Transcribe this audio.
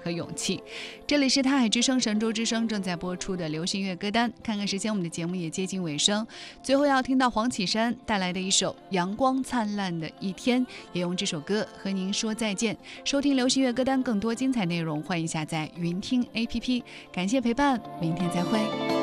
和勇气。这里是他海之声神州之声正在播出的流行乐歌单。看看时间，我们的节目也接近尾声，最后要听到黄绮珊带来的一首《阳光灿烂的一天》，也用这首歌和您说再见。收听流行乐歌单更多精彩内容，欢迎下载云听 APP。感谢陪伴，明天再会。